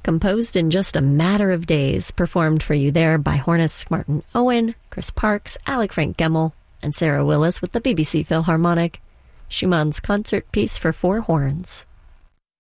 composed in just a matter of days, performed for you there by hornists Martin Owen, Chris Parks, Alec Frank Gemmell, and Sarah Willis with the BBC Philharmonic, Schumann's concert piece for four horns.